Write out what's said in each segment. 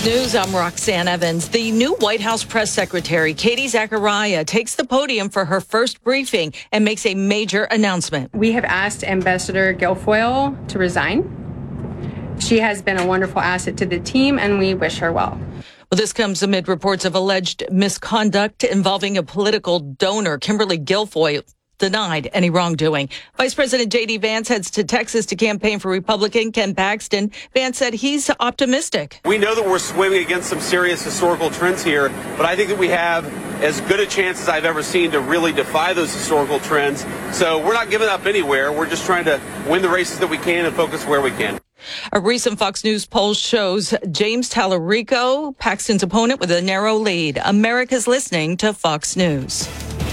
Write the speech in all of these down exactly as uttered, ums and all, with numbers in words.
Fox News, I'm Roxanne Evans. The new White House press secretary, Katie Zachariah, takes the podium for her first briefing and makes a major announcement. We have asked Ambassador Guilfoyle to resign. She has been a wonderful asset to the team, and we wish her well. Well, this comes amid reports of alleged misconduct involving a political donor. Kimberly Guilfoyle denied any wrongdoing. Vice President J D. Vance heads to Texas to campaign for Republican Ken Paxton. Vance said he's optimistic. We know that we're swimming against some serious historical trends here, but I think that we have as good a chance as I've ever seen to really defy those historical trends. So we're not giving up anywhere. We're just trying to win the races that we can and focus where we can. A recent Fox News poll shows James Tallarico, Paxton's opponent, with a narrow lead. America's listening to Fox News.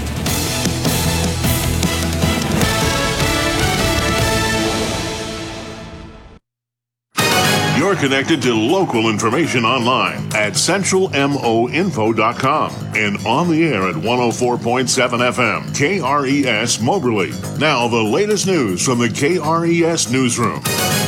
You're connected to local information online at central mo info dot com and on the air at one oh four point seven F M, K R E S Moberly. Now the latest news from the K R E S newsroom.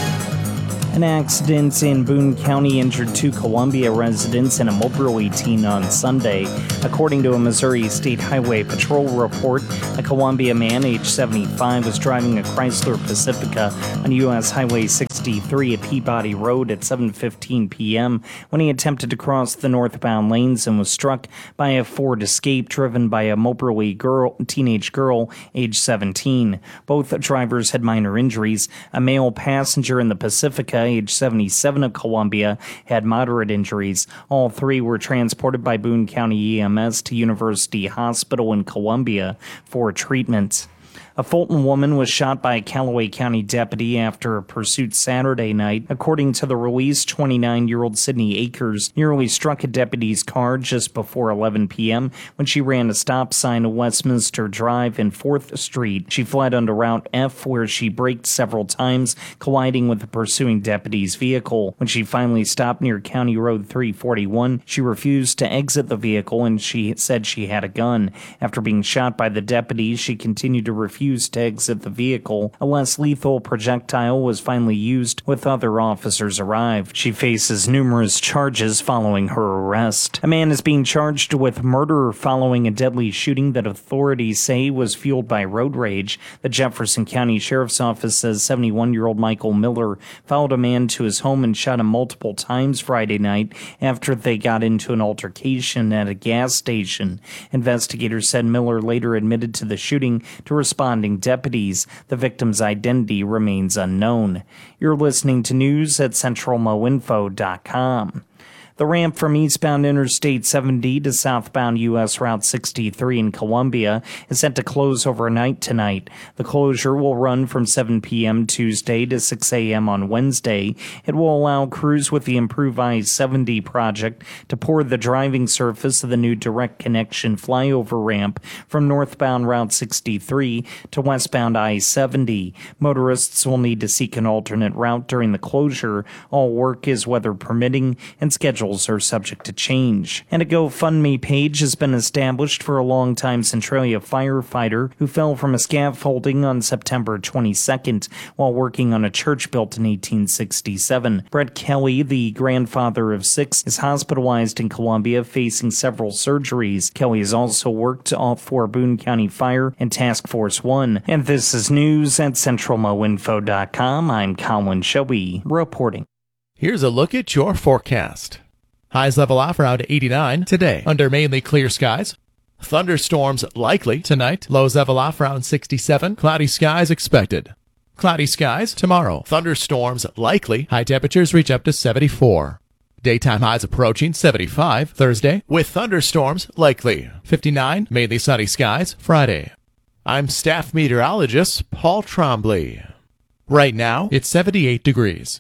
An accident in Boone County injured two Columbia residents and a Moberly teen on Sunday. According to a Missouri State Highway Patrol report, a Columbia man, age seventy-five, was driving a Chrysler Pacifica on U S Highway sixty-three at Peabody Road at seven fifteen p.m. when he attempted to cross the northbound lanes and was struck by a Ford Escape driven by a Moberly girl, teenage girl, age seventeen. Both drivers had minor injuries. A male passenger in the Pacifica, age seventy-seven, of Columbia, had moderate injuries. All three were transported by Boone County E M S to University Hospital in Columbia for treatment. A Fulton woman was shot by a Callaway County deputy after a pursuit Saturday night. According to the release, twenty-nine-year-old Sydney Akers nearly struck a deputy's car just before eleven p.m. when she ran a stop sign at Westminster Drive and fourth Street. She fled onto Route F, where she braked several times, colliding with the pursuing deputy's vehicle. When she finally stopped near County Road three forty-one, she refused to exit the vehicle and she said she had a gun. After being shot by the deputy, she continued to refuse to exit the vehicle. A less lethal projectile was finally used with other officers arrived. She faces numerous charges following her arrest. A man is being charged with murder following a deadly shooting that authorities say was fueled by road rage. The Jefferson County Sheriff's Office says seventy-one-year-old Michael Miller followed a man to his home and shot him multiple times Friday night after they got into an altercation at a gas station. Investigators said Miller later admitted to the shooting to respond deputies. The victim's identity remains unknown. You're listening to news at central mo info dot com. The ramp from eastbound Interstate seventy to southbound U S Route sixty-three in Columbia is set to close overnight tonight. The closure will run from seven p.m. Tuesday to six a.m. on Wednesday. It will allow crews with the improved I seventy project to pour the driving surface of the new direct connection flyover ramp from northbound Route sixty-three to westbound I seventy. Motorists will need to seek an alternate route during the closure. All work is weather permitting and scheduled are subject to change. And a GoFundMe page has been established for a longtime Centralia firefighter who fell from a scaffolding on September twenty-second while working on a church built in eighteen sixty-seven. Brett Kelly, the grandfather of six, is hospitalized in Columbia facing several surgeries. Kelly has also worked for Boone County Fire and Task Force One. And this is news at central mo info dot com. I'm Colin Shoey reporting. Here's a look at your forecast. Highs level off around eighty-nine today under mainly clear skies. Thunderstorms likely tonight. Lows level off around sixty-seven. Cloudy skies expected. Cloudy skies tomorrow. Thunderstorms likely. High temperatures reach up to seventy-four. Daytime highs approaching seventy-five Thursday with thunderstorms likely. fifty-nine mainly sunny skies Friday. I'm staff meteorologist Paul Trombley. Right now it's seventy-eight degrees.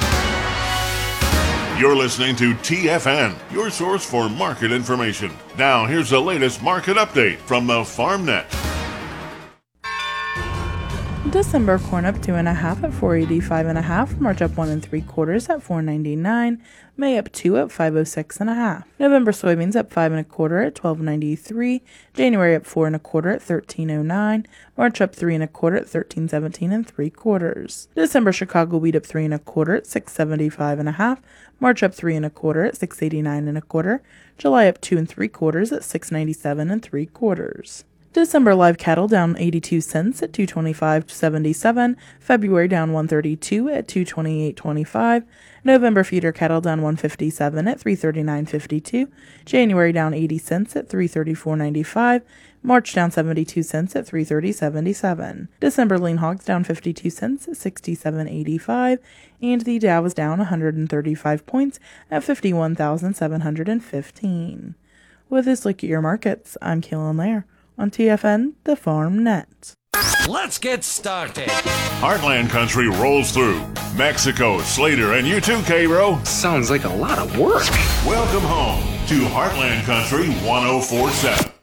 You're listening to T F N, your source for market information. Now, here's the latest market update from the FarmNet. December corn up two and a half at four eighty-five and a half. March up one and three quarters at four ninety-nine. May up two at five oh six and a half. November soybeans up five and a quarter at twelve ninety-three. January up four and a quarter at thirteen oh nine. March up three and a quarter at thirteen seventeen and three quarters. December Chicago wheat up three and a quarter at six seventy-five and a half. March up three and a quarter at six eighty-nine and a quarter. July up two and three quarters at six ninety-seven and three quarters. December live cattle down eighty-two cents at two twenty-five seventy-seven. February down one thirty-two at two twenty-eight twenty-five. November feeder cattle down one fifty-seven at three thirty-nine fifty-two. January down eighty cents at three thirty-four ninety-five. March down seventy-two cents at three thirty seventy-seven. December lean hogs down fifty-two cents at sixty-seven eighty-five. And the Dow was down one hundred thirty-five points at fifty-one thousand seven hundred fifteen. With this look at your markets, I'm Kaylin Lair on T F N, the Farm Net. Let's get started. Heartland Country rolls through. Mexico, Slater, and you too, K-Ro. Sounds like a lot of work. Welcome home to Heartland Country one oh four point seven.